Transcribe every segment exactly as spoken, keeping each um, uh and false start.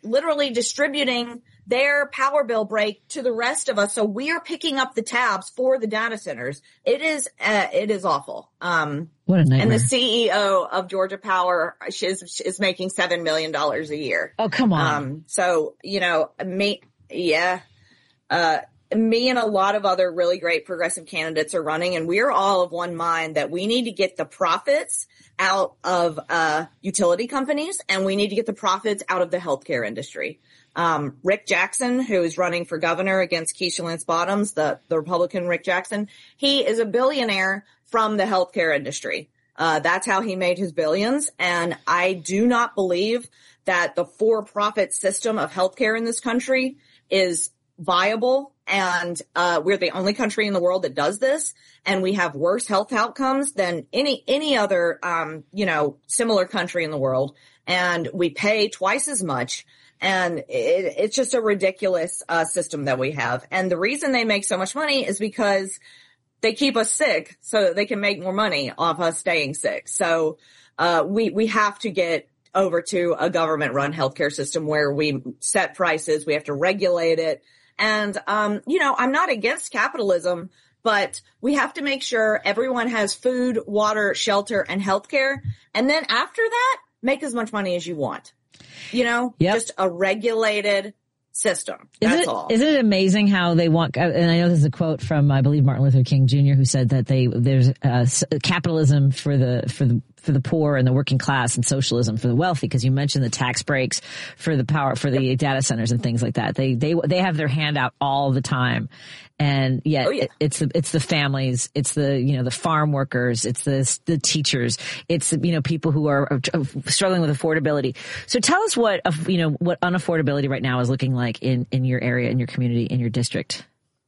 literally distributing their power bill break to the rest of us. So we are picking up the tabs for the data centers. It is, uh, it is awful. Um, what a nightmare. And the C E O of Georgia Power is, is making seven million dollars a year. Oh, come on. Um, so, you know, me, yeah, uh, me and a lot of other really great progressive candidates are running, and we're all of one mind that we need to get the profits out of, uh, utility companies, and we need to get the profits out of the healthcare industry. Um, Rick Jackson, who is running for governor against Keisha Lance Bottoms, the, the Republican Rick Jackson, he is a billionaire from the healthcare industry. Uh, that's how he made his billions. And I do not believe that the for-profit system of healthcare in this country is viable. And, uh, we're the only country in the world that does this. And we have worse health outcomes than any, any other, um, you know, similar country in the world. And we pay twice as much. And it, it's just a ridiculous, uh, system that we have. And the reason they make so much money is because they keep us sick so that they can make more money off us staying sick. So, uh, we, we have to get over to a government run healthcare system where we set prices. We have to regulate it. And, um, you know, I'm not against capitalism, but we have to make sure everyone has food, water, shelter, and healthcare. And then after that, make as much money as you want. You know, yep. Just a regulated system. Is That's it, all. Isn't it amazing how they want, and I know this is a quote from, I believe, Martin Luther King Junior, who said that they, there's uh, capitalism for the, for the, for the poor and the working class and socialism for the wealthy, because you mentioned the tax breaks for the power, for the yep. data centers and things like that. They, they, they have their hand out all the time. And yet oh, yeah. it, it's the, it's the families, it's the, you know, the farm workers, it's the, the teachers, it's, you know, people who are struggling with affordability. So tell us what, you know, what unaffordability right now is looking like in, in your area, in your community, in your district.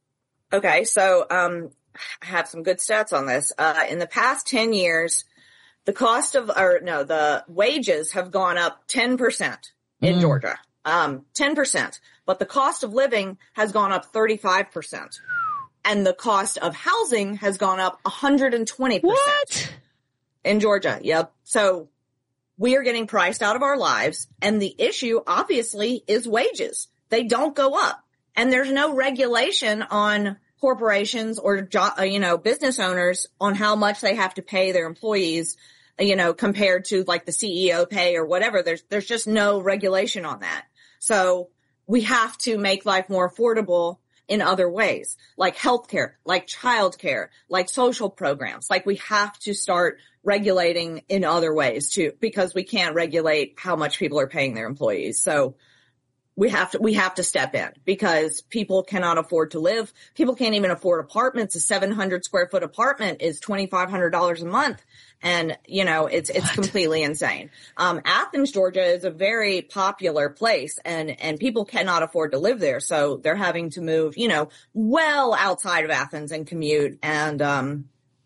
Okay. So, um, I have some good stats on this. Uh, in the past ten years, the cost of, or no, the wages have gone up ten percent in mm. Georgia. Um, ten percent, but the cost of living has gone up thirty-five percent, and the cost of housing has gone up one hundred twenty percent. What? In Georgia. Yep. So we are getting priced out of our lives, and the issue obviously is wages. They don't go up, and there's no regulation on corporations or jo- you know, business owners on how much they have to pay their employees, you know, compared to like the C E O pay or whatever. There's, there's just no regulation on that. So we have to make life more affordable in other ways, like healthcare, like childcare, like social programs. Like we have to start regulating in other ways too, because we can't regulate how much people are paying their employees. So we have to, we have to step in because people cannot afford to live. People can't even afford apartments. A seven hundred square foot apartment is twenty-five hundred dollars a month. And, you know, it's, it's what? completely insane. Um, Athens, Georgia is a very popular place and, and people cannot afford to live there. So they're having to move, you know, well outside of Athens and commute. And, um,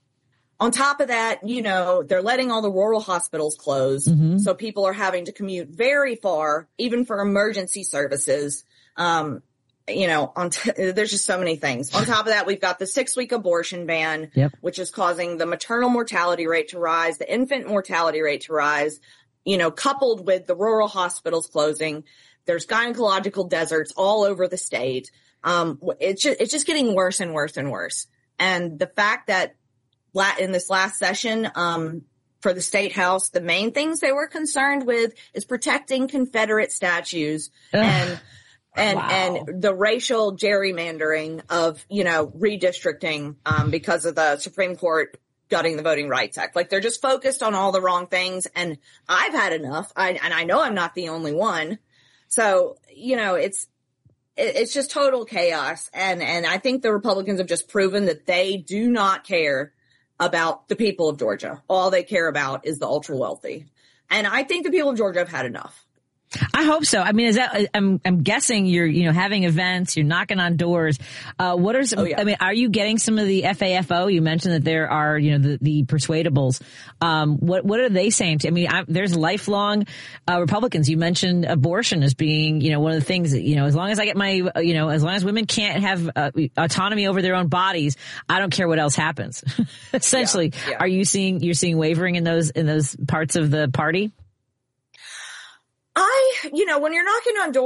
on top of that, you know, they're letting all the rural hospitals close. Mm-hmm. So people are having to commute very far, even for emergency services. Um, you know, on t- there's just so many things. On top of that, we've got the six week abortion ban, yep. which is causing the maternal mortality rate to rise, the infant mortality rate to rise, you know, coupled with the rural hospitals closing. There's gynecological deserts all over the state. Um, it's just, it's just getting worse and worse and worse. And the fact that in this last session, um, for the state house, the main things they were concerned with is protecting Confederate statues Ugh. and, and, wow. and the racial gerrymandering of, you know, redistricting, um, because of the Supreme Court gutting the Voting Rights Act. Like they're just focused on all the wrong things. And I've had enough. I, and I know I'm not the only one. So, you know, it's, it, it's just total chaos. And, and I think the Republicans have just proven that they do not care about the people of Georgia. All they care about is the ultra wealthy. And I think the people of Georgia have had enough. I hope so. I mean, is that, I'm, I'm guessing you're, you know, having events, you're knocking on doors. Uh, what are some, oh, yeah. I mean, are you getting some of the F A F O? You mentioned that there are, you know, the, the persuadables. Um, what, what are they saying to, I mean, I, there's lifelong, uh, Republicans. You mentioned abortion as being, you know, one of the things that, you know, as long as I get my, you know, as long as women can't have uh, autonomy over their own bodies, I don't care what else happens. Essentially, yeah, yeah. Are you seeing, you're seeing wavering in those, in those parts of the party? I, you know, when you're knocking on doors,